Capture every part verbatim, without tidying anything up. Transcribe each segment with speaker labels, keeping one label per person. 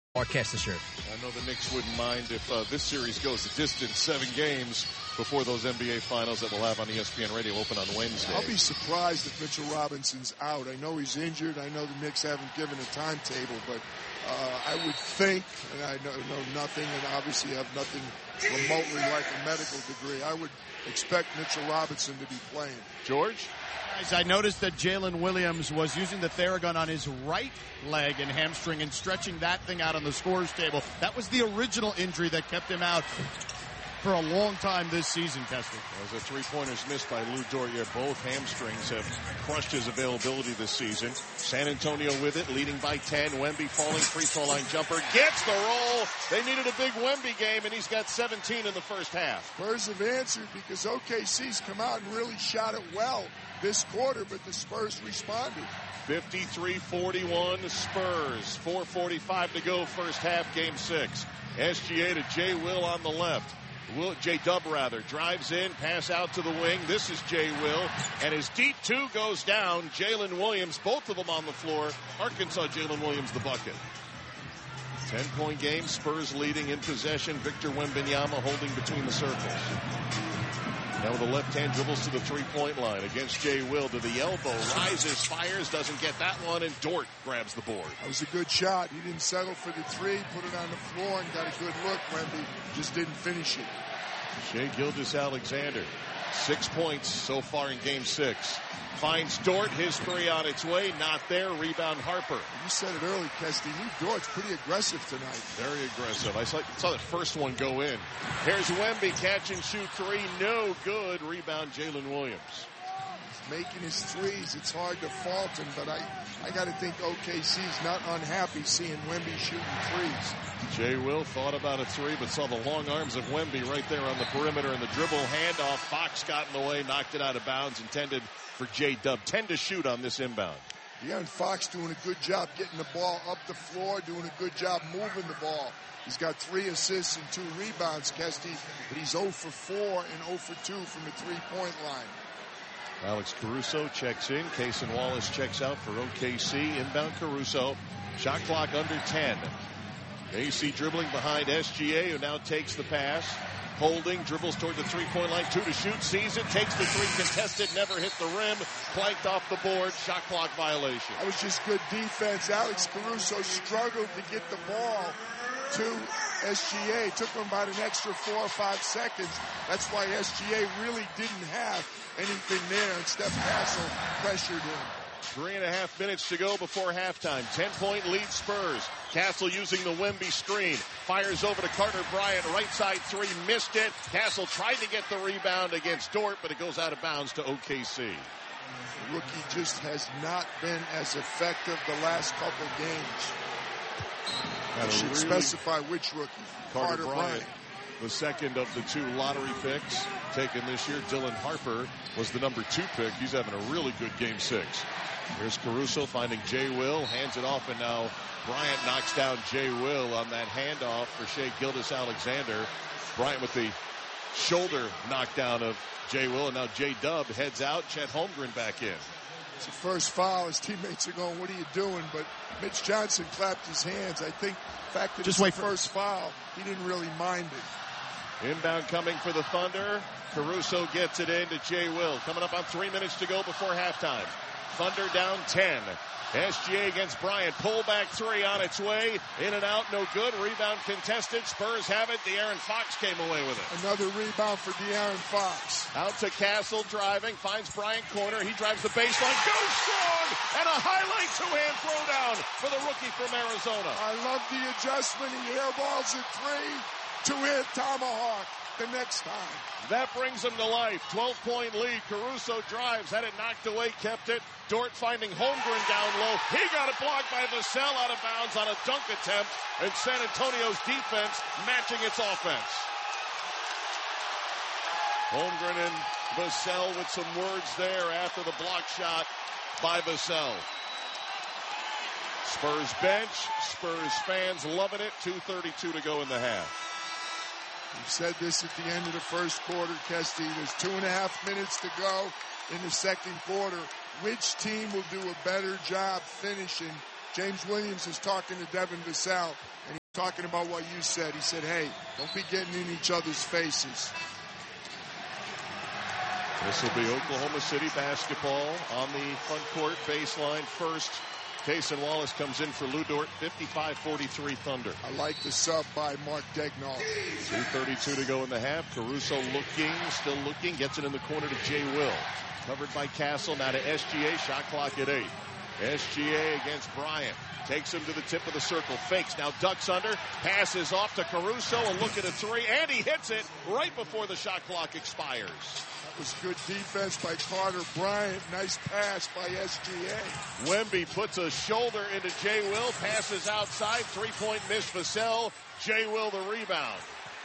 Speaker 1: Marquez the shirt.
Speaker 2: I know the Knicks wouldn't mind if uh, this series goes the distance, seven games before those N B A finals that we'll have on E S P N Radio open on Wednesday.
Speaker 3: I'll be surprised if Mitchell Robinson's out. I know he's injured. I know the Knicks haven't given a timetable, but uh, I would think, and I know, know nothing, and obviously have nothing remotely like a medical degree, I would expect Mitchell Robinson to be playing.
Speaker 2: George?
Speaker 4: Guys, I noticed that Jalen Williams was using the Theragun on his right leg and hamstring and stretching that thing out on the scores table. That was the original injury that kept him out for a long time this season, Kester.
Speaker 2: As the three-pointers missed by Lou Dort, yet both hamstrings have crushed his availability this season. San Antonio with it, leading by ten. Wemby falling, free throw line jumper, gets the roll. They needed a big Wemby game, and he's got seventeen in the first half.
Speaker 3: Spurs have answered because O K C's come out and really shot it well this quarter, but the Spurs responded.
Speaker 2: fifty-three forty-one Spurs. four forty-five to go, first half, game six. S G A to Jay Will on the left. Will, J Dub rather, drives in, pass out to the wing. This is Jay Will, and his deep two goes down. Jalen Williams, both of them on the floor. Arkansas, Jalen Williams, the bucket. ten-point game, Spurs leading in possession. Victor Wembanyama holding between the circles. Now with the left hand, dribbles to the three-point line against Jay Will to the elbow, rises, fires, doesn't get that one, and Dort grabs the board.
Speaker 3: That was a good shot. He didn't settle for the three, put it on the floor, and got a good look. Wemby just didn't finish it.
Speaker 2: Shai Gilgeous-Alexander, six points so far in game six. Finds Dort, his three on its way, not there, rebound Harper.
Speaker 3: You said it early, Kesty. Lou Dort's pretty aggressive tonight.
Speaker 2: Very aggressive. I saw, saw that first one go in. Here's Wemby, catch and shoot three, no good. Rebound Jalen Williams.
Speaker 3: He's making his threes. It's hard to fault him, but I, I got to think O K C's not unhappy seeing Wemby shooting threes.
Speaker 2: Jay Will thought about a three, but saw the long arms of Wemby right there on the perimeter, and the dribble handoff. Fox got in the way, knocked it out of bounds, intended for J Dub. ten to shoot on this inbound.
Speaker 3: De'Aaron Fox doing a good job getting the ball up the floor, doing a good job moving the ball. He's got three assists and two rebounds, Kesty, but he's zero for four and zero for two from the three-point line.
Speaker 2: Alex Caruso checks in. Cason Wallace checks out for O K C. Inbound Caruso. Shot clock under ten. A C dribbling behind S G A, who now takes the pass. Holding, dribbles toward the three-point line, two to shoot, sees it, takes the three, contested, never hit the rim, clanked off the board, shot clock violation.
Speaker 3: That was just good defense. Alex Caruso struggled to get the ball to S G A. It took him about an extra four or five seconds. That's why S G A really didn't have anything there, and Steph Castle pressured him.
Speaker 2: Three and a half minutes to go before halftime. Ten-point lead Spurs. Castle using the Wemby screen. Fires over to Carter Bryant. Right side three. Missed it. Castle tried to get the rebound against Dort, but it goes out of bounds to O K C.
Speaker 3: The rookie just has not been as effective the last couple games. I should really specify which rookie.
Speaker 2: Carter,
Speaker 3: Carter
Speaker 2: Bryant.
Speaker 3: Bryant.
Speaker 2: The second of the two lottery picks taken this year. Dylan Harper was the number two pick. He's having a really good game six. Here's Caruso finding Jay Will, hands it off, and now Bryant knocks down Jay Will on that handoff for Shai Gilgeous-Alexander. Bryant with the shoulder knockdown of Jay Will, and now J Dub heads out. Chet Holmgren back in.
Speaker 3: It's the first foul. His teammates are going, what are you doing? But Mitch Johnson clapped his hands. I think the fact that
Speaker 4: Just
Speaker 3: it's
Speaker 4: wait
Speaker 3: the
Speaker 4: for
Speaker 3: first foul, he didn't really mind it.
Speaker 2: Inbound coming for the Thunder. Caruso gets it in to Jay Will. Coming up on three minutes to go before halftime. Thunder down ten. S G A against Bryant. Pull back three on its way. In and out, no good. Rebound contested. Spurs have it. De'Aaron Fox came away with it.
Speaker 3: Another rebound for De'Aaron Fox.
Speaker 2: Out to Castle driving. Finds Bryant corner. He drives the baseline. Goes strong! And a highlight two-hand throwdown for the rookie from Arizona.
Speaker 3: I love the adjustment. He airballs at three. Two-hit tomahawk the next time.
Speaker 2: That brings him to life. twelve-point lead. Caruso drives. Had it knocked away. Kept it. Dort finding Holmgren down low. He got it blocked by Vassell out of bounds on a dunk attempt. And San Antonio's defense matching its offense. Holmgren and Vassell with some words there after the block shot by Vassell. Spurs bench. Spurs fans loving it. two thirty-two to go in the half.
Speaker 3: We've said this at the end of the first quarter, Kesty. There's two and a half minutes to go in the second quarter. Which team will do a better job finishing? James Williams is talking to Devin Vassell. Talking about what you said, he said, hey, don't be getting in each other's faces.
Speaker 2: This will be Oklahoma City basketball on the front court baseline first. Cason Wallace comes in for Lou Dort, fifty-five forty-three Thunder.
Speaker 3: I like the sub by Mark Daigneault.
Speaker 2: two thirty-two to go in the half. Caruso looking, still looking, gets it in the corner to Jay Will. Covered by Castle, now to S G A, shot clock at eight. S G A against Bryant. Takes him to the tip of the circle, fakes, now ducks under, passes off to Caruso, a look at a three, and he hits it right before the shot clock expires.
Speaker 3: That was good defense by Carter Bryant. Nice pass by S G A.
Speaker 2: Wemby puts a shoulder into Jay Will, passes outside, three-point miss Vassell. Jay Will the rebound.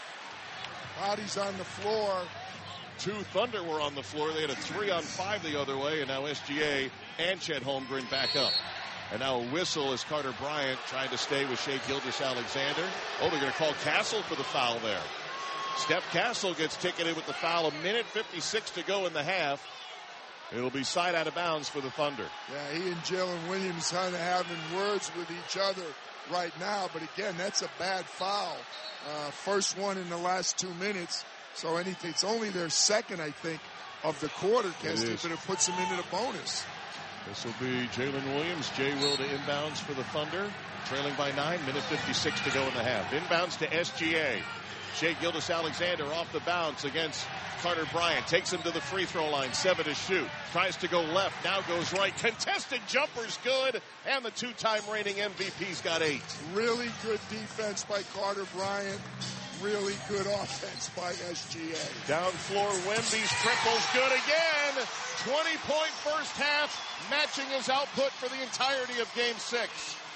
Speaker 3: Bodies on the floor.
Speaker 2: Two Thunder were on the floor. They had a three on five the other way, and now S G A and Chet Holmgren back up. And now a whistle as Carter Bryant trying to stay with Shai Gilgeous-Alexander. Oh, they're going to call Castle for the foul there. Steph Castle gets ticketed with the foul. A minute fifty-six to go in the half. It'll be side out of bounds for the Thunder.
Speaker 3: Yeah, he and Jalen Williams kind of having words with each other right now. But again, that's a bad foul. Uh, first one in the last two minutes. So anything, it's only their second, I think, of the quarter, Kesty, but it puts them into the bonus.
Speaker 2: This will be Jalen Williams, Jay Will to inbounds for the Thunder. Trailing by nine, minute fifty-six to go in the half. Inbounds to S G A. Shai Gilgeous-Alexander off the bounce against Carter Bryant. Takes him to the free throw line, seven to shoot. Tries to go left, now goes right. Contested jumper's good, and the two-time reigning M V P's got eight.
Speaker 3: Really good defense by Carter Bryant. Really good offense by S G A.
Speaker 2: Down floor, Wemby's triple's good again. twenty-point first half, matching his output for the entirety of game six.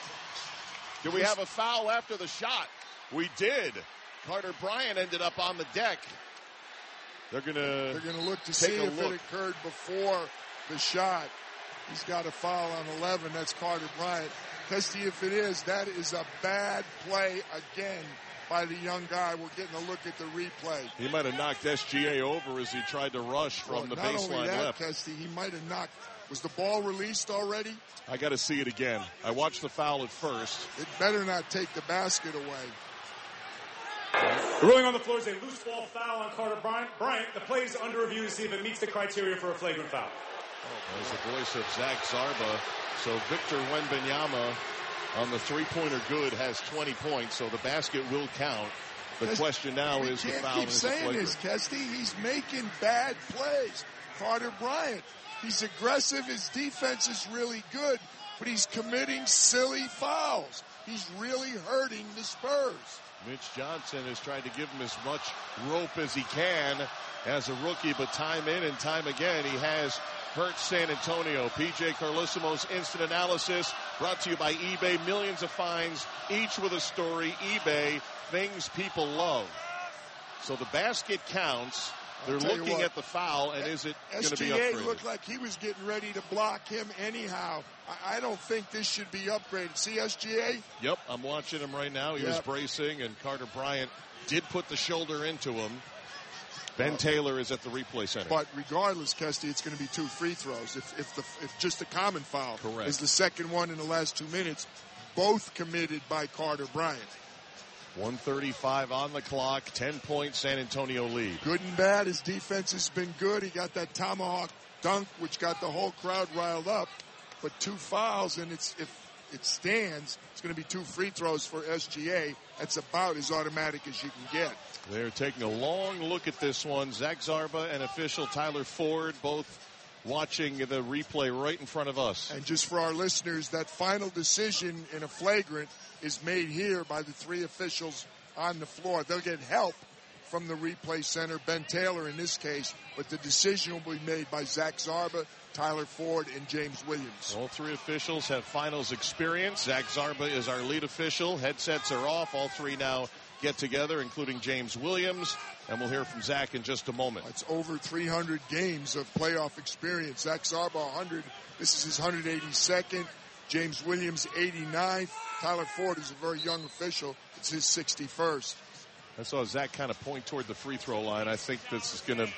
Speaker 2: Do we have a foul after the shot? We did. Carter Bryant ended up on the deck. They're gonna
Speaker 3: They're gonna look to see if it occurred before the shot. He's got a foul on eleven. That's Carter Bryant. Kesty, if it is, that is a bad play again by the young guy. We're getting a look at the replay.
Speaker 2: He might have knocked S G A over as he tried to rush from
Speaker 3: well,
Speaker 2: the
Speaker 3: not
Speaker 2: baseline
Speaker 3: only that,
Speaker 2: left.
Speaker 3: Kesty, he might have knocked. Was the ball released already?
Speaker 2: I got to see it again. I watched the foul at first.
Speaker 3: It better not take the basket away.
Speaker 1: The ruling on the floor is a loose ball foul on Carter Bryant. Bryant, the play is under review to see if it meets the criteria for a flagrant foul.
Speaker 2: Oh, there's the voice of Zach Zarba. So Victor Wembanyama on the three-pointer good has twenty points, so the basket will count. The Kes- question now is the foul
Speaker 3: keep
Speaker 2: is
Speaker 3: saying this, Kesty. He's making bad plays. Carter Bryant, he's aggressive. His defense is really good, but he's committing silly fouls. He's really hurting the Spurs.
Speaker 2: Mitch Johnson has tried to give him as much rope as he can as a rookie, but time in and time again he has hurt San Antonio. P J Carlesimo's instant analysis brought to you by eBay. Millions of finds, each with a story. eBay, things people love. So the basket counts. They're looking what, at the foul, and is it going to be upgraded?
Speaker 3: S G A looked like he was getting ready to block him anyhow. I, I don't think this should be upgraded. See S G A?
Speaker 2: Yep, I'm watching him right now. He yep. was bracing, and Carter Bryant did put the shoulder into him. Ben uh, Taylor is at the replay center.
Speaker 3: But regardless, Kesty, it's going to be two free throws. If, if, the, if just a common foul
Speaker 2: Correct.
Speaker 3: is the second one in the last two minutes, both committed by Carter Bryant.
Speaker 2: one thirty-five on the clock, ten-point San Antonio lead.
Speaker 3: Good and bad. His defense has been good. He got that tomahawk dunk, which got the whole crowd riled up. But two fouls, and it's if it stands, it's going to be two free throws for S G A. That's about as automatic as you can get.
Speaker 2: They're taking a long look at this one. Zach Zarba and official Tyler Ford both watching the replay right in front of us.
Speaker 3: And just for our listeners, that final decision in a flagrant is made here by the three officials on the floor. They'll get help from the replay center, Ben Taylor in this case, but the decision will be made by Zach Zarba, Tyler Ford, and James Williams.
Speaker 2: All three officials have finals experience. Zach Zarba is our lead official. Headsets are off. All three now get together, including James Williams, and we'll hear from Zach in just a moment.
Speaker 3: It's over three hundred games of playoff experience. Zach Zarba, one hundred. This is his one hundred eighty-second. James Williams, eighty-ninth. Tyler Ford is a very young official. It's his sixty-first.
Speaker 2: I saw Zach kind of point toward the free throw line. I think this is going to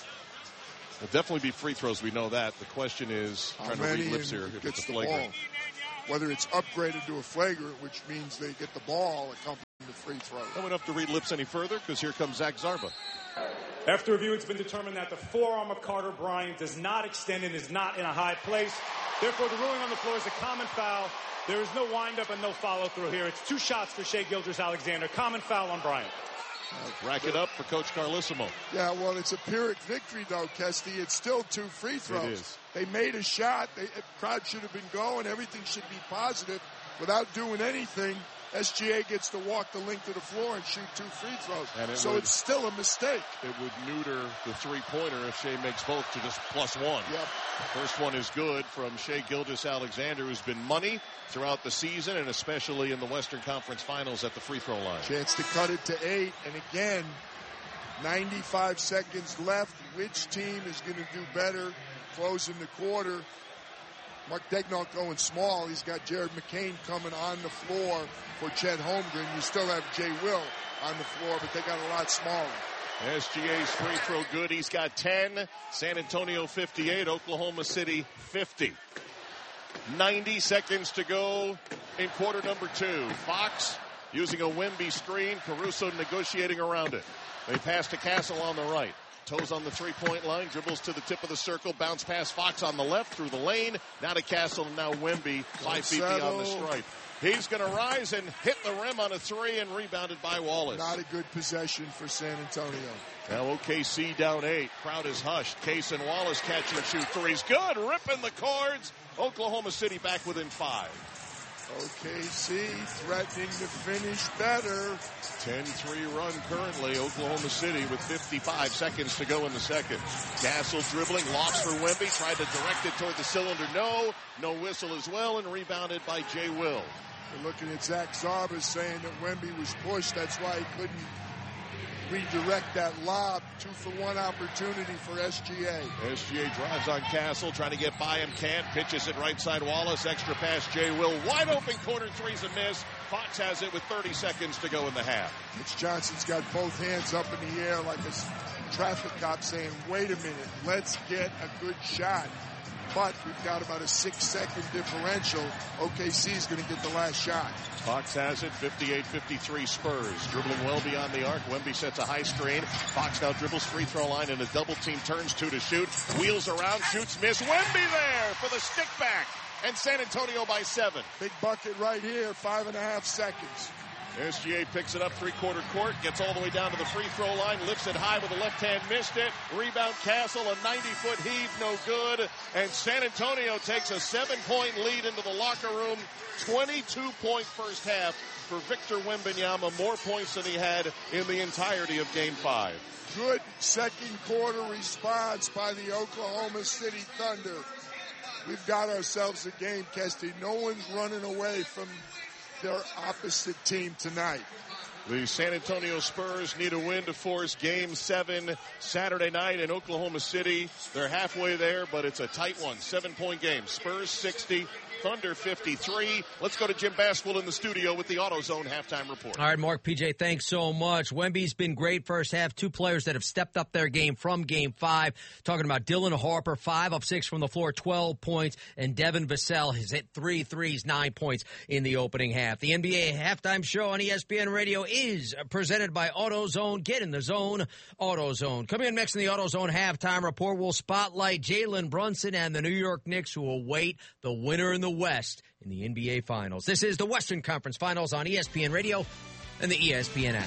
Speaker 2: will definitely be free throws. We know that. The question is,
Speaker 3: How
Speaker 2: trying
Speaker 3: many
Speaker 2: to read lips here, if
Speaker 3: gets
Speaker 2: it's a
Speaker 3: the
Speaker 2: flagrant.
Speaker 3: ball. Whether it's upgraded to a flagrant, which means they get the ball, a free throws.
Speaker 2: I don't have to read lips any further because here comes Zach Zarba.
Speaker 1: After review, it's been determined that the forearm of Carter Bryant does not extend and is not in a high place. Therefore, the ruling on the floor is a common foul. There is no wind-up and no follow-through here. It's two shots for Shai Gilgeous-Alexander. Common foul on Bryant.
Speaker 2: Rack it up for Coach Carlissimo.
Speaker 3: Yeah, well, it's a Pyrrhic victory, though, Kesty. It's still two free throws.
Speaker 2: It is.
Speaker 3: They made a shot. They, the crowd should have been going. Everything should be positive. Without doing anything, S G A gets to walk the length of the floor and shoot two free throws. It so would, it's still a mistake.
Speaker 2: It would neuter the three-pointer if Shai makes both to just plus one.
Speaker 3: Yep.
Speaker 2: First one is good from Shai Gilgeous-Alexander, who's been money throughout the season and especially in the Western Conference Finals at the free throw line.
Speaker 3: Chance to cut it to eight. And again, ninety-five seconds left. Which team is going to do better closing the quarter? Mark Daigneault going small. He's got Jared McCain coming on the floor for Chet Holmgren. You still have Jay Will on the floor, but they got a lot smaller.
Speaker 2: S G A's free throw good. He's got ten. San Antonio fifty-eight. Oklahoma City fifty. ninety seconds to go in quarter number two. Fox using a Wemby screen. Caruso negotiating around it. They pass to Castle on the right. Toes on the three-point line, dribbles to the tip of the circle, bounce past Fox on the left through the lane. Now to Castle, and now Wemby, five feet beyond the stripe. He's going to rise and hit the rim on a three and rebounded by Wallace.
Speaker 3: Not a good possession for San Antonio.
Speaker 2: Now O K C down eight. Crowd is hushed. Case and Wallace catch and shoot threes. Good, ripping the cords. Oklahoma City back within five.
Speaker 3: O K C threatening to finish better.
Speaker 2: ten three run currently. Oklahoma City with fifty-five seconds to go in the second. Castle dribbling, lost for Wemby, tried to direct it toward the cylinder. No, no whistle as well, and rebounded by Jay Will.
Speaker 3: We're looking at Zach Zarba saying that Wemby was pushed. That's why he couldn't redirect that lob. Two for one opportunity for S G A.
Speaker 2: S G A drives on Castle, trying to get by him. Can't. Pitches it right side Wallace. Extra pass Jay Will. Wide open corner three's a miss. Fox has it with thirty seconds to go in the half.
Speaker 3: Mitch Johnson's got both hands up in the air like a traffic cop saying, wait a minute, let's get a good shot. But we've got about a six-second differential. O K C is going to get the last shot.
Speaker 2: Fox has it, fifty-eight fifty-three Spurs. Dribbling well beyond the arc. Wemby sets a high screen. Fox now dribbles free throw line in a double team. Turns two to shoot. Wheels around, shoots, miss. Wemby there for the stick back. And San Antonio by seven.
Speaker 3: Big bucket right here, five and a half seconds.
Speaker 2: S G A picks it up three-quarter court, gets all the way down to the free throw line, lifts it high with the left hand, missed it. Rebound Castle, a ninety-foot heave, no good. And San Antonio takes a seven-point lead into the locker room. twenty-two point first half for Victor Wembanyama, more points than he had in the entirety of Game five.
Speaker 3: Good second quarter response by the Oklahoma City Thunder. We've got ourselves a game, Kesty. No one's running away from their opposite team tonight.
Speaker 2: The San Antonio Spurs need a win to force Game seven Saturday night in Oklahoma City. They're halfway there, but it's a tight one. Seven-point game. Spurs sixty, Thunder fifty-three. Let's go to Jim Basquill in the studio with the AutoZone halftime report.
Speaker 5: All right, Mark, P J, thanks so much. Wemby's been great first half. Two players that have stepped up their game from Game five. Talking about Dylan Harper, five of six from the floor, twelve points. And Devin Vassell has hit three threes, nine points in the opening half. The N B A halftime show on E S P N Radio is presented by AutoZone. Get in the zone, AutoZone. Coming in next in the AutoZone halftime report, we'll spotlight Jalen Brunson and the New York Knicks, who will await the winner in the West in the N B A Finals. This is the Western Conference Finals on E S P N Radio and the E S P N app.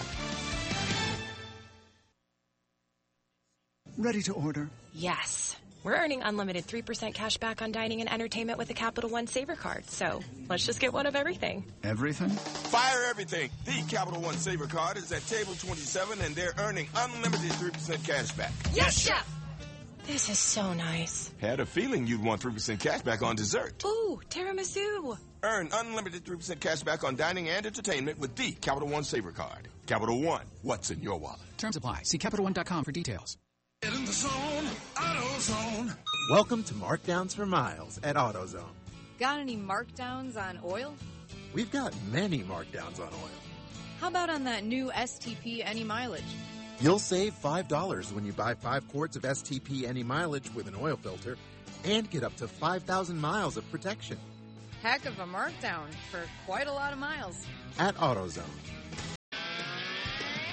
Speaker 6: Ready to order?
Speaker 7: Yes. We're earning unlimited three percent cash back on dining and entertainment with a Capital One Saver card. So let's just get one of everything.
Speaker 6: Everything?
Speaker 8: Fire everything. The Capital One Saver card is at table twenty-seven, and they're earning unlimited three percent cash back.
Speaker 7: Yes, Chef! This is so nice.
Speaker 8: Had a feeling you'd want three percent cash back on dessert.
Speaker 7: Ooh, tiramisu.
Speaker 8: Earn unlimited three percent cash back on dining and entertainment with the Capital One Saver card. Capital One, what's in your wallet?
Speaker 6: Terms apply. See Capital One dot com for details.
Speaker 9: Get in the zone, AutoZone.
Speaker 10: Welcome to Markdowns for Miles at AutoZone.
Speaker 11: Got any markdowns on oil?
Speaker 10: We've got many markdowns on oil.
Speaker 11: How about on that new S T P Any Mileage?
Speaker 10: You'll save five dollars when you buy five quarts of S T P Any Mileage with an oil filter and get up to five thousand miles of protection.
Speaker 11: Heck of a markdown for quite a lot of miles.
Speaker 10: At AutoZone.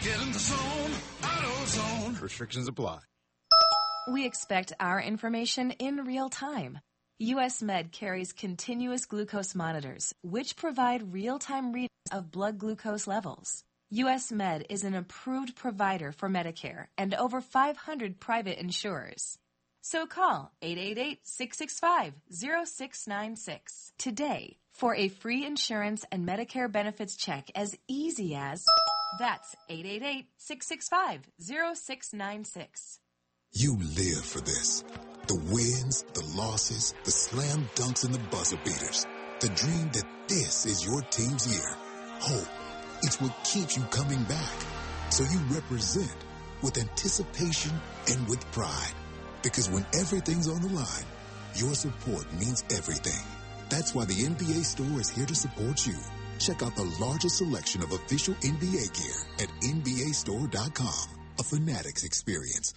Speaker 9: Get in the zone, AutoZone.
Speaker 10: Restrictions apply.
Speaker 12: We expect our information in real time. U S Med carries continuous glucose monitors, which provide real-time readings of blood glucose levels. U S Med is an approved provider for Medicare and over five hundred private insurers. So call eight eight eight, six six five, zero six nine six today for a free insurance and Medicare benefits check as easy as... That's eight eight eight, six six five, zero six nine six.
Speaker 13: You live for this. The wins, the losses, the slam dunks, and the buzzer beaters. The dream that this is your team's year. Hope. It's what keeps you coming back. So you represent with anticipation and with pride. Because when everything's on the line, your support means everything. That's why the N B A store is here to support you. Check out the largest selection of official N B A gear at N B A store dot com. A Fanatics experience.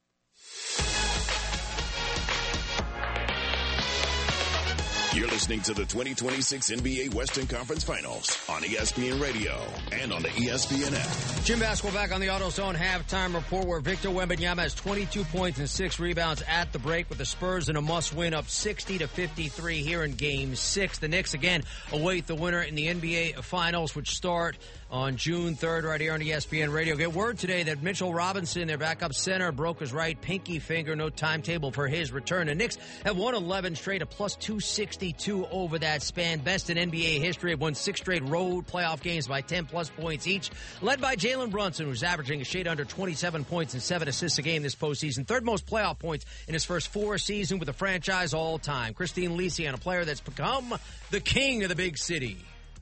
Speaker 14: You're listening to the twenty twenty-six N B A Western Conference Finals on E S P N Radio and on the E S P N app.
Speaker 5: Jim Basketball back on the AutoZone halftime report where Victor Wembanyama has twenty-two points and six rebounds at the break with the Spurs in a must-win up sixty to fifty-three here in Game six. The Knicks again await the winner in the N B A Finals, which start on June third right here on E S P N Radio. Get word today that Mitchell Robinson, their backup center, broke his right pinky finger. No timetable for his return. The Knicks have won eleven straight, a plus two sixty-two over that span. Best in N B A history. Have won six straight road playoff games by ten plus points each. Led by Jalen Brunson, who's averaging a shade under twenty-seven points and seven assists a game this postseason. Third most playoff points in his first four seasons with the franchise all time. Christine Lisian, a player that's become the king of the big city.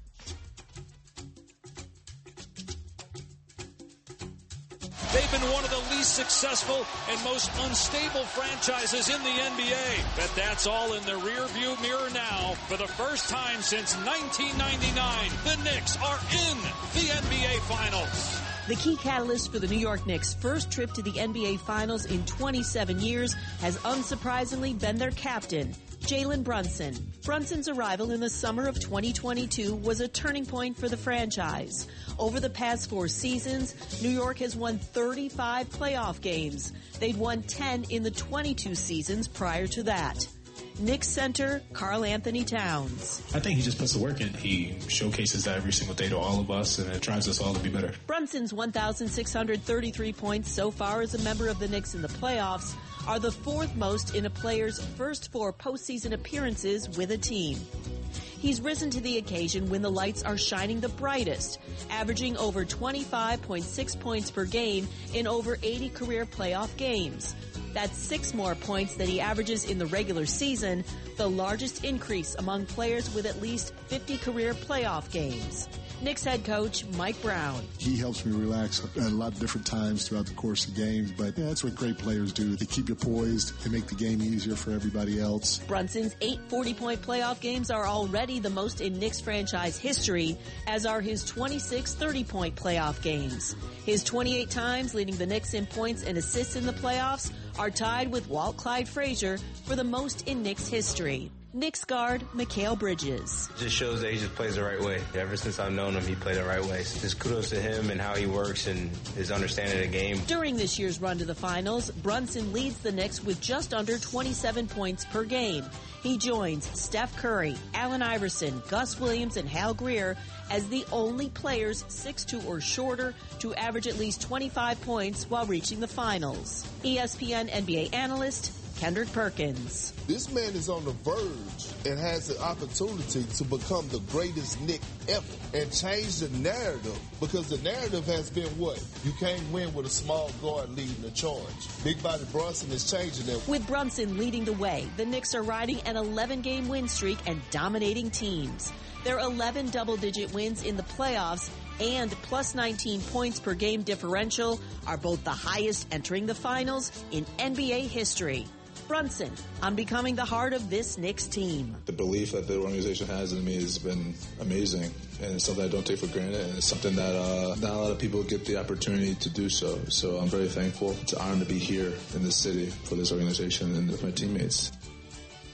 Speaker 15: They've been one of the least successful and most unstable franchises in the N B A. But that's all in the rearview mirror now. For the first time since nineteen ninety-nine, the Knicks are in the N B A Finals.
Speaker 16: The key catalyst for the New York Knicks' first trip to the N B A Finals in twenty-seven years has unsurprisingly been their captain, Jalen Brunson. Brunson's arrival in the summer of twenty twenty-two was a turning point for the franchise. Over the past four seasons, New York has won thirty-five playoff games. They'd won ten in the twenty-two seasons prior to that. Knicks center Karl Anthony Towns.
Speaker 17: I think he just puts the work in. He showcases that every single day to all of us, and it drives us all to be better.
Speaker 16: Brunson's one thousand six hundred thirty-three points so far as a member of the Knicks in the playoffs are the fourth most in a player's first four postseason appearances with a team. He's risen to the occasion when the lights are shining the brightest, averaging over twenty-five point six points per game in over eighty career playoff games. That's six more points than he averages in the regular season, the largest increase among players with at least fifty career playoff games. Knicks head coach Mike Brown.
Speaker 18: He helps me relax at a lot of different times throughout the course of games, but yeah, that's what great players do. They keep you poised. They make the game easier for everybody else.
Speaker 16: Brunson's eight forty-point playoff games are already the most in Knicks franchise history, as are his twenty-six thirty-point playoff games. His twenty-eight times leading the Knicks in points and assists in the playoffs are tied with Walt Clyde Frazier for the most in Knicks history. Knicks guard Mikal Bridges.
Speaker 19: Just shows that he just plays the right way. Ever since I've known him, he played the right way. So just kudos to him and how he works and his understanding of the game.
Speaker 16: During this year's run to the finals, Brunson leads the Knicks with just under twenty-seven points per game. He joins Steph Curry, Allen Iverson, Gus Williams, and Hal Greer as the only players six two or shorter to average at least twenty-five points while reaching the finals. E S P N N B A analyst Kendrick Perkins.
Speaker 20: This man is on the verge and has the opportunity to become the greatest Knick ever and change the narrative, because the narrative has been what? You can't win with a small guard leading the charge. Big body Brunson is changing that.
Speaker 16: With Brunson leading the way, the Knicks are riding an eleven-game win streak and dominating teams. Their eleven double-digit wins in the playoffs and plus nineteen points per game differential are both the highest entering the finals in N B A history. Brunson on becoming the heart of this Knicks team.
Speaker 17: The belief that the organization has in me has been amazing, and it's something I don't take for granted, and it's something that uh, not a lot of people get the opportunity to do so. So I'm very thankful. It's an honor to be here in this city for this organization and with my teammates.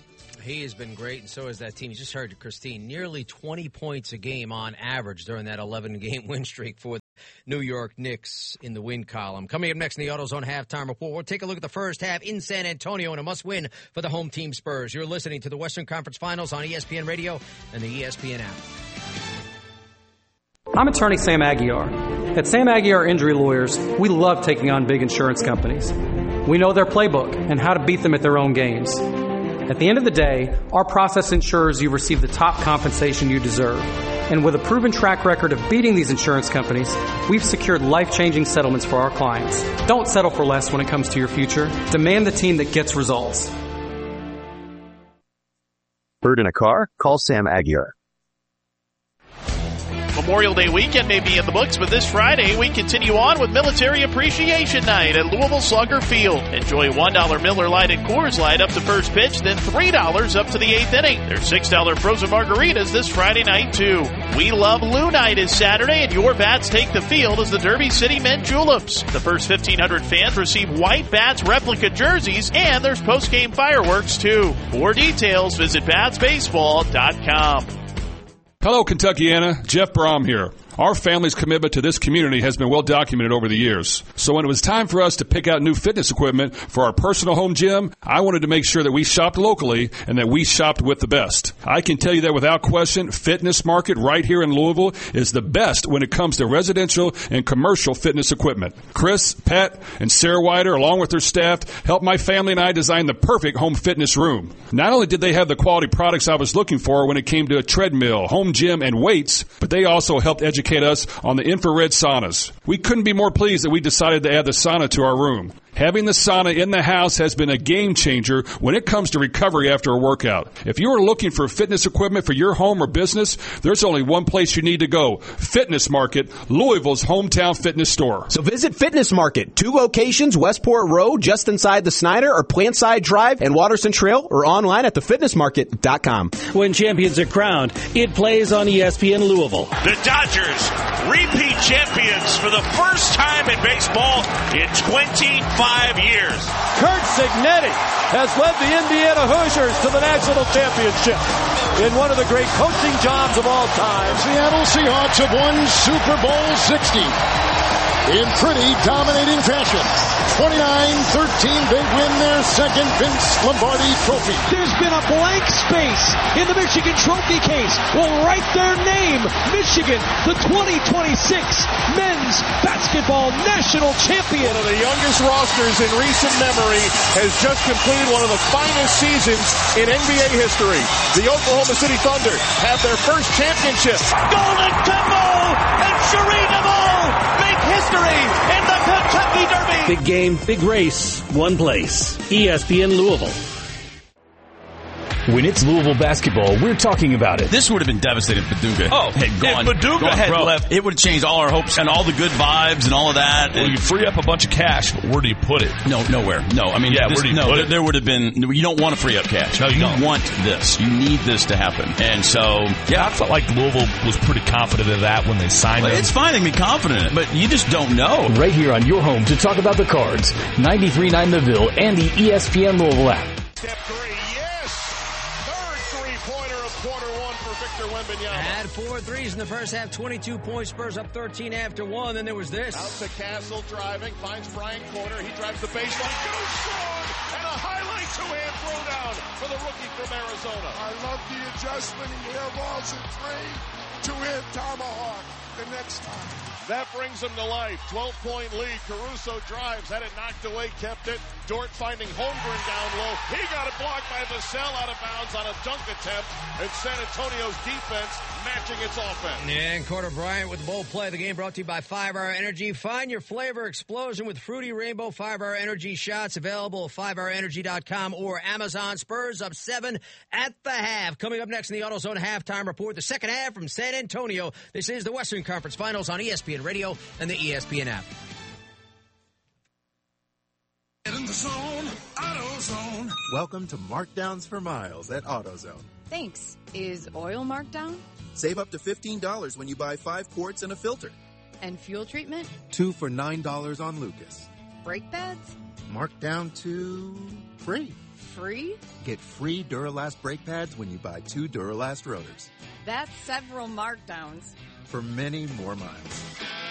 Speaker 5: he has been great, and so has that team. You just heard Christine, nearly twenty points a game on average during that eleven-game win streak for the New York Knicks in the win column. Coming up next in the AutoZone Halftime Report, we'll take a look at the first half in San Antonio and a must-win for the home team Spurs. You're listening to the Western Conference Finals on E S P N Radio and the E S P N app.
Speaker 21: I'm attorney Sam Aguiar. At Sam Aguiar Injury Lawyers, we love taking on big insurance companies. We know their playbook and how to beat them at their own games. At the end of the day, our process ensures you receive the top compensation you deserve. And with a proven track record of beating these insurance companies, we've secured life-changing settlements for our clients. Don't settle for less when it comes to your future. Demand the team that gets results.
Speaker 22: Bird in a car? Call Sam Aguiar.
Speaker 23: Memorial Day weekend may be in the books, but this Friday we continue on with Military Appreciation Night at Louisville Slugger Field. Enjoy one dollar Miller Lite and Coors Light up to first pitch, then three dollars up to the eighth inning. There's six dollar frozen margaritas this Friday night, too. We Love Lou Night is Saturday, and your bats take the field as the Derby City Men Juleps. The first fifteen hundred fans receive white bats replica jerseys, and there's post-game fireworks, too. For details, visit bats baseball dot com.
Speaker 24: Hello, Kentuckiana. Jeff Brom here. Our family's commitment to this community has been well documented over the years. So when it was time for us to pick out new fitness equipment for our personal home gym, I wanted to make sure that we shopped locally and that we shopped with the best. I can tell you that without question, Fitness Market right here in Louisville is the best when it comes to residential and commercial fitness equipment. Chris, Pat, and Sarah Wider, along with their staff, helped my family and I design the perfect home fitness room. Not only did they have the quality products I was looking for when it came to a treadmill, home gym, and weights, but they also helped educate us on the infrared saunas. We couldn't be more pleased that we decided to add the sauna to our room. Having the sauna in the house has been a game changer when it comes to recovery after a workout. If you are looking for fitness equipment for your home or business, there's only one place you need to go. Fitness Market, Louisville's hometown fitness store.
Speaker 25: So visit Fitness Market, two locations, Westport Road, just inside the Snyder, or Plantside Drive and Watterson Trail, or online at the fitness market dot com.
Speaker 26: When champions are crowned, it plays on E S P N Louisville.
Speaker 23: The Dodgers, repeat champions for the first time in baseball in twenty-five years.
Speaker 27: Kurt Cignetti has led the Indiana Hoosiers to the national championship in one of the great coaching jobs of all time.
Speaker 28: Seattle Seahawks have won Super Bowl sixty in pretty dominating fashion. twenty-nine thirteen, they win their second Vince Lombardi trophy.
Speaker 27: There's been a blank space in the Michigan trophy case. We'll write their name, Michigan, the twenty twenty-six men's basketball national champion.
Speaker 2: One of the youngest rosters in recent memory has just completed one of the finest seasons in N B A history. The Oklahoma City Thunder have their first championship.
Speaker 23: Golden Temple and Shereen Amal make history in the Kentucky Derby.
Speaker 26: Big game, big race, one place. E S P N Louisville.
Speaker 29: When it's Louisville basketball, we're talking about it.
Speaker 30: This would have been devastating if Paducah
Speaker 29: oh,
Speaker 30: had gone.
Speaker 29: If Paducah
Speaker 30: gone
Speaker 29: had
Speaker 30: pro.
Speaker 29: left,
Speaker 30: it would have changed all our hopes and all the good vibes and all of that.
Speaker 29: Well, you free up a bunch of cash, but where do you put it?
Speaker 30: No, nowhere. No, I mean,
Speaker 29: yeah,
Speaker 30: this,
Speaker 29: where do you
Speaker 30: no,
Speaker 29: put
Speaker 30: there,
Speaker 29: it?
Speaker 30: there would have been. You don't want to free up cash.
Speaker 29: No, you,
Speaker 30: you
Speaker 29: don't.
Speaker 30: want this. You need this to happen. And so,
Speaker 29: yeah, I felt like Louisville was pretty confident of that when they signed
Speaker 30: well,
Speaker 29: him.
Speaker 30: It's fine to be confident, but you just don't know.
Speaker 29: Right here on your home to talk about the Cards, ninety-three point nine The Ville and the E S P N Louisville app.
Speaker 2: Step three, yes! Third three-pointer of quarter one for Victor Wembanyama.
Speaker 5: Had four threes in the first half, twenty-two points, Spurs up thirteen after one. Then there was this.
Speaker 2: Out to Castle driving, finds Brian Corner. He drives the baseline, goes strong, and a highlight two-hand throwdown for the rookie from Arizona.
Speaker 3: I love the adjustment. He airballs at three, two-hand tomahawk the next time.
Speaker 2: That brings him to life. twelve-point lead. Caruso drives, had it knocked away, kept it. Dort finding Holmgren down low. He got it blocked by Vassell out of bounds on a dunk attempt. And San Antonio's defense matching its offense.
Speaker 5: And Carter Bryant with the bold play. The game brought to you by five hour Energy. Find your flavor explosion with Fruity Rainbow five hour Energy shots. Available at five hour energy dot com or Amazon. Spurs up seven at the half. Coming up next in the AutoZone Halftime Report, the second half from San Antonio. This is the Western Conference Finals on E S P N Radio and the E S P N app.
Speaker 9: In the zone, AutoZone.
Speaker 10: Welcome to Markdowns for Miles at AutoZone.
Speaker 11: Thanks. Is oil marked down?
Speaker 10: Save up to fifteen dollars when you buy five quarts and a filter.
Speaker 11: And fuel treatment?
Speaker 10: Two for nine dollars on Lucas.
Speaker 11: Brake pads?
Speaker 10: Marked down to free.
Speaker 11: Free?
Speaker 10: Get free Duralast brake pads when you buy two Duralast rotors.
Speaker 11: That's several markdowns.
Speaker 10: For many more miles.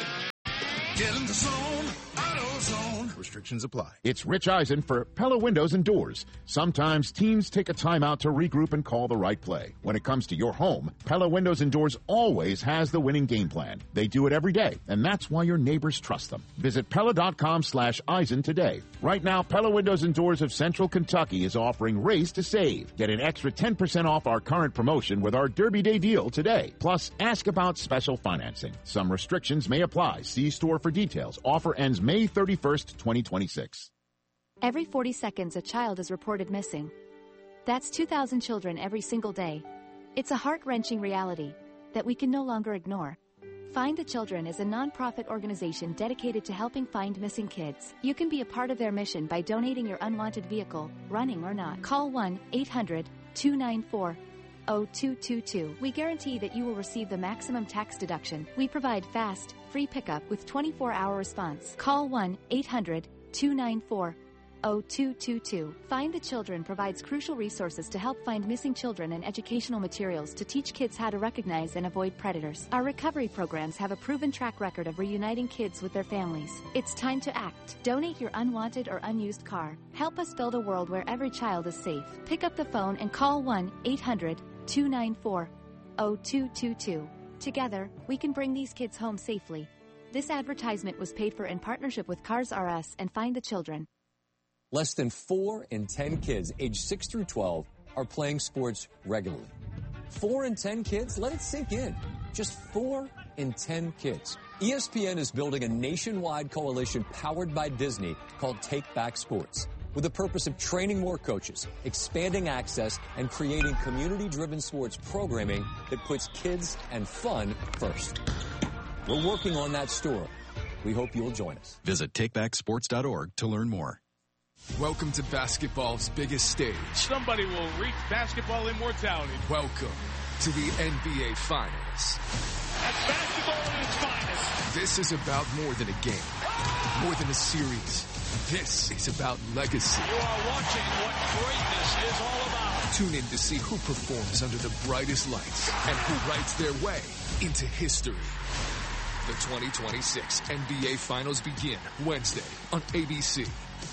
Speaker 9: Get in the zone, AutoZone.
Speaker 10: Restrictions apply.
Speaker 1: It's Rich Eisen for Pella Windows and Doors. Sometimes teams take a timeout to regroup and call the right play. When it comes to your home, Pella Windows and Doors always has the winning game plan. They do it every day, and that's why your neighbors trust them. Visit Pella.com slash Eisen today. Right now, Pella Windows and Doors of Central Kentucky is offering Race to Save. Get an extra ten percent off our current promotion with our Derby Day deal today. Plus, ask about special financing. Some restrictions may apply. See store for details. Offer ends May thirty-first, twenty twenty-six.
Speaker 4: Every forty seconds, a child is reported missing. That's two thousand children every single day. It's a heart-wrenching reality that we can no longer ignore. Find the Children is a non-profit organization dedicated to helping find missing kids. You can be a part of their mission by donating your unwanted vehicle, running or not. Call one eight hundred two nine four oh two two two. We guarantee that you will receive the maximum tax deduction. We provide fast, free pickup with twenty-four hour response. Call one eight hundred two nine four oh two two two. Find the Children provides crucial resources to help find missing children and educational materials to teach kids how to recognize and avoid predators. Our recovery programs have a proven track record of reuniting kids with their families. It's time to act. Donate your unwanted or unused car. Help us build a world where every child is safe. Pick up the phone and call one eight hundred two nine four oh two two two. Together, we can bring these kids home safely. This advertisement was paid for in partnership with Cars R Us and Find the Children.
Speaker 6: Less than four in ten kids aged six through twelve are playing sports regularly. Four in ten kids? Let it sink in. Just four in ten kids. E S P N is building a nationwide coalition powered by Disney called Take Back Sports, with the purpose of training more coaches, expanding access, and creating community-driven sports programming that puts kids and fun first. We're working on that story. We hope you'll join us.
Speaker 7: Visit take back sports dot org to learn more.
Speaker 8: Welcome to basketball's biggest stage.
Speaker 12: Somebody will reach basketball immortality.
Speaker 8: Welcome to the N B A Finals.
Speaker 12: That's basketball at its finest.
Speaker 8: This is about more than a game, more than a series. This is about legacy.
Speaker 12: You are watching what greatness is all about.
Speaker 8: Tune in to see who performs under the brightest lights and who writes their way into history. The twenty twenty-six N B A Finals begin Wednesday on A B C.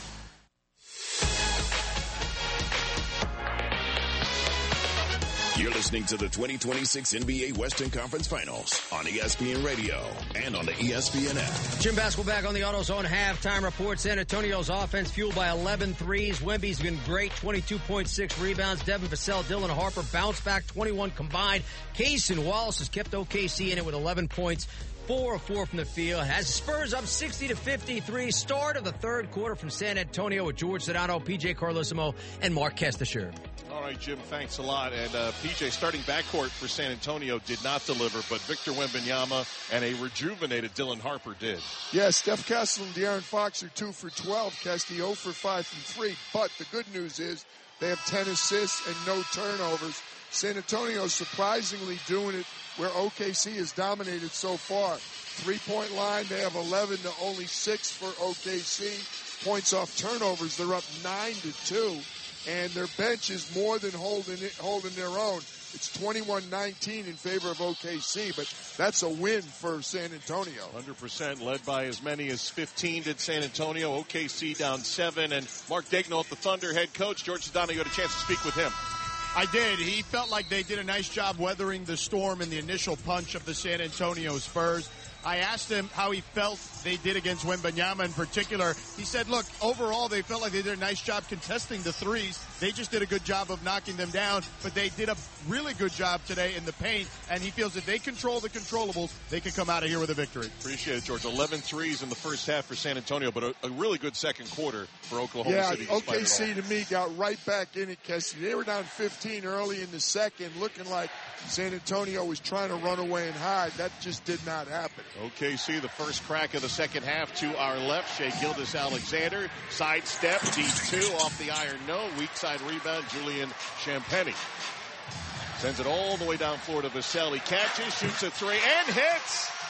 Speaker 13: You're listening to the twenty twenty-six N B A Western Conference Finals on E S P N Radio and on the E S P N app.
Speaker 5: Jim Basketball back on the AutoZone halftime report. San Antonio's offense fueled by eleven threes. Wemby's been great, twenty-two point six rebounds. Devin Vassell, Dylan Harper bounced back, twenty-one combined. Cason Wallace has kept O K C in it with eleven points. Four of four from the field. Has Spurs up sixty to fifty-three. Start of the third quarter from San Antonio with George Sedano, P J Carlesimo, and Mark Kestisher.
Speaker 2: All right, Jim, thanks a lot. And uh, P J, starting backcourt for San Antonio did not deliver, but Victor Wembanyama and a rejuvenated Dylan Harper did.
Speaker 3: Yeah, Steph Castle and De'Aaron Fox are two for twelve. Kesty zero for five from three. But the good news is they have ten assists and no turnovers. San Antonio surprisingly doing it where O K C has dominated so far. Three-point line, they have eleven to only six for O K C. Points off turnovers, they're up nine to two. And their bench is more than holding it, holding their own. It's twenty-one nineteen in favor of O K C, but that's a win for San Antonio.
Speaker 2: one hundred percent led by as many as fifteen did San Antonio. O K C down seven. And Mark Daigneault, the Thunder head coach, George Sedano, you had a chance to speak with him.
Speaker 14: I did. He felt like they did a nice job weathering the storm and the initial punch of the San Antonio Spurs. I asked him how he felt they did against Wembanyama in particular. He said, look, overall they felt like they did a nice job contesting the threes. They just did a good job of knocking them down, but they did a really good job today in the paint, and he feels if they control the controllables, they can come out of here with a victory.
Speaker 2: Appreciate it, George. eleven threes in the first half for San Antonio, but a, a really good second quarter for Oklahoma
Speaker 3: yeah,
Speaker 2: City.
Speaker 3: Yeah, O K C to me got right back in it, Kessie. They were down fifteen early in the second, looking like San Antonio was trying to run away and hide. That just did not happen.
Speaker 2: O K C, the first crack of the second half to our left. Shai Gilgeous-Alexander, sidestep, deep two, off the iron, no. Weak side rebound, Julian Champagny. Sends it all the way down floor to Vassell. He catches, shoots a three, and hits.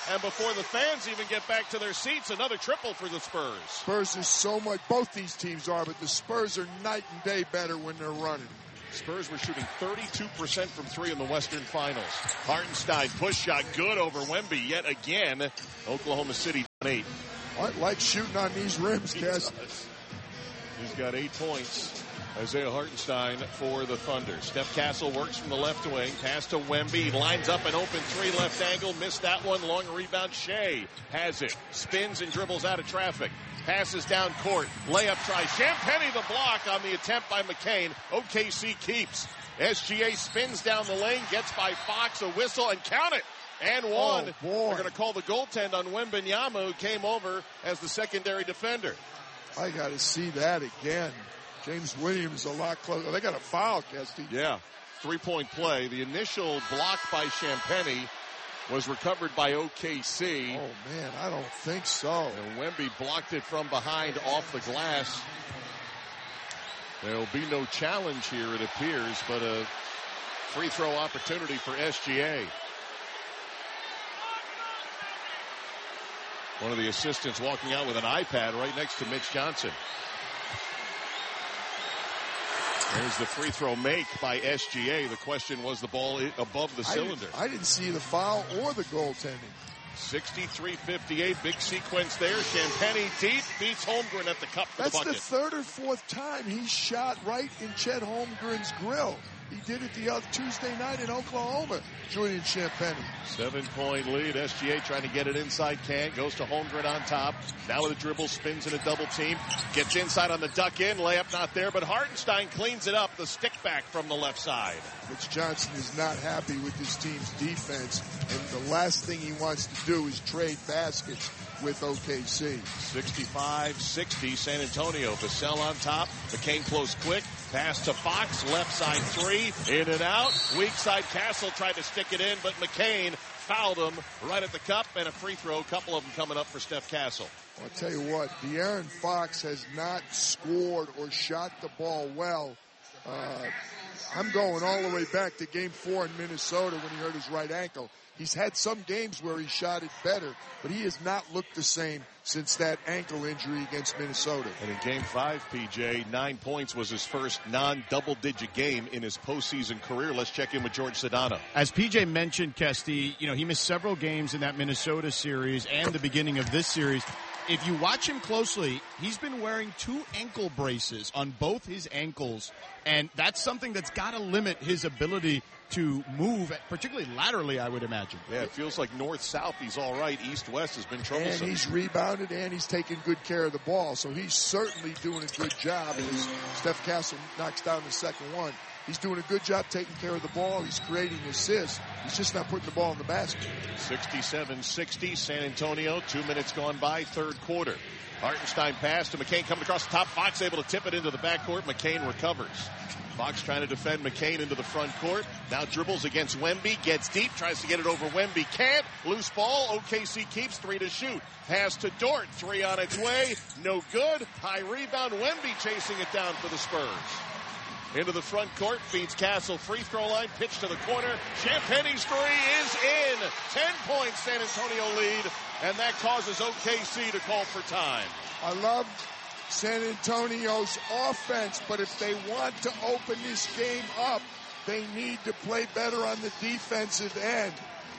Speaker 2: And before the fans even get back to their seats, another triple for the Spurs.
Speaker 3: Spurs is so much, both these teams are, but the Spurs are night and day better when they're running.
Speaker 2: Spurs were shooting thirty-two percent from three in the Western Finals. Hartenstein push shot good over Wemby yet again. Oklahoma City eight.
Speaker 3: I like shooting on these rims, Cass.
Speaker 2: He's got eight points. Isaiah Hartenstein for the Thunder. Steph Castle works from the left wing. Pass to Wemby. Lines up an open three left angle. Missed that one. Long rebound. Shea has it. Spins and dribbles out of traffic. Passes down court. Layup try. Champagnie the block on the attempt by McCain. O K C keeps. S G A spins down the lane. Gets by Fox. A whistle and count it. And one.
Speaker 3: Oh,
Speaker 2: They're going to call the goaltend on Wembanyama, who came over as the secondary defender.
Speaker 3: I got to see that again. James Williams a lot closer. They got a foul, Kesty.
Speaker 2: Yeah. Three-point play. The initial block by Champagnie was recovered by O K C.
Speaker 3: Oh, man, I don't think so.
Speaker 2: And Wemby blocked it from behind off the glass. There will be no challenge here, it appears, but a free throw opportunity for S G A. One of the assistants walking out with an iPad right next to Mitch Johnson. There's the free throw make by S G A. The question was the ball above the cylinder.
Speaker 3: I didn't, I didn't see the foul or the goaltending.
Speaker 2: sixty-three fifty-eight, big sequence there. Champagnie deep, beats Holmgren at the cup for
Speaker 3: That's
Speaker 2: the bucket.
Speaker 3: That's the third or fourth time he shot right in Chet Holmgren's grill. He did it the other Tuesday night in Oklahoma, Julian Champagnie.
Speaker 2: Seven-point lead. S G A trying to get it inside. Can't. Goes to Holmgren on top. Now with a dribble, spins in a double team. Gets inside on the duck in. Layup not there, but Hartenstein cleans it up. The stick back from the left side.
Speaker 3: Mitch Johnson is not happy with his team's defense, and the last thing he wants to do is trade baskets with O K C.
Speaker 2: sixty-five sixty, San Antonio. Vassell on top. McCain close quick. Pass to Fox. Left side three. In and out. Weak side Castle tried to stick it in, but McCain fouled him right at the cup, and a free throw. A couple of them coming up for Steph Castle.
Speaker 3: Well, I'll tell you what, De'Aaron Fox has not scored or shot the ball well. Uh, I'm going all the way back to game four in Minnesota when he hurt his right ankle. He's had some games where he shot it better, but he has not looked the same since that ankle injury against Minnesota.
Speaker 2: And in game five, P J, nine points was his first non-double-digit game in his postseason career. Let's check in with George Sedano.
Speaker 14: As P J mentioned, Kesty, you know, he missed several games in that Minnesota series and the beginning of this series. If you watch him closely, he's been wearing two ankle braces on both his ankles, and that's something that's got to limit his ability to move, particularly laterally, I would imagine.
Speaker 2: Yeah, it feels like north-south he's all right. East-west has been troublesome.
Speaker 3: And he's rebounded, and he's taking good care of the ball, so he's certainly doing a good job. As Steph Castle knocks down the second one, he's doing a good job taking care of the ball. He's creating assists. He's just not putting the ball in the basket.
Speaker 2: sixty-seven sixty, San Antonio. Two minutes gone by, third quarter. Hartenstein pass to McCain coming across the top. Fox able to tip it into the backcourt. McCain recovers. Fox trying to defend McCain into the front court. Now dribbles against Wemby. Gets deep. Tries to get it over Wemby. Can't. Loose ball. O K C keeps. Three to shoot. Pass to Dort. Three on its way. No good. High rebound. Wemby chasing it down for the Spurs. Into the front court. Feeds Castle. Free throw line. Pitch to the corner. Champagnie's three is in. Ten points San Antonio lead. And that causes O K C to call for time.
Speaker 3: I love San Antonio's offense, but if they want to open this game up, they need to play better on the defensive end.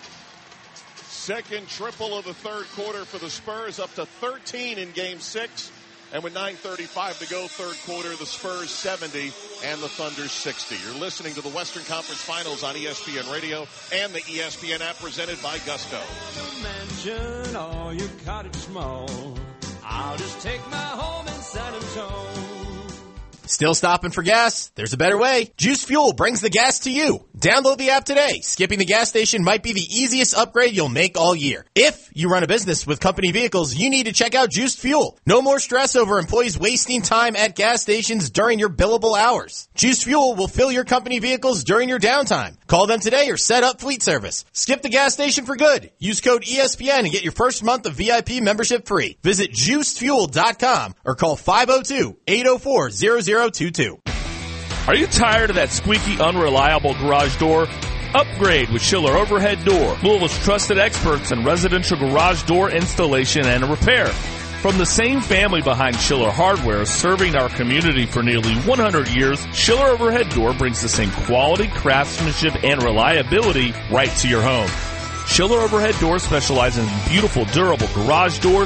Speaker 2: Second triple of the third quarter for the Spurs, up to thirteen in game six. And with nine thirty-five to go, third quarter, the Spurs seventy and the Thunder sixty. You're listening to the Western Conference Finals on E S P N Radio and the E S P N app presented by Gusto.
Speaker 15: Mansion or your cottage small, I'll just take my home in San Antonio.
Speaker 16: Still stopping for gas? There's a better way. Juice Fuel brings the gas to you. Download the app today. Skipping the gas station might be the easiest upgrade you'll make all year. If you run a business with company vehicles, you need to check out Juiced Fuel. No more stress over employees wasting time at gas stations during your billable hours. Juiced Fuel will fill your company vehicles during your downtime. Call them today or set up fleet service. Skip the gas station for good. Use code E S P N and get your first month of V I P membership free. Visit juiced fuel dot com or call five oh two, eight oh four, zero zero two two.
Speaker 17: Are you tired of that squeaky, unreliable garage door? Upgrade with Schiller Overhead Door, Louisville's trusted experts in residential garage door installation and repair. From the same family behind Schiller Hardware, serving our community for nearly one hundred years, Schiller Overhead Door brings the same quality, craftsmanship, and reliability right to your home. Schiller Overhead Doors specializes in beautiful, durable garage doors,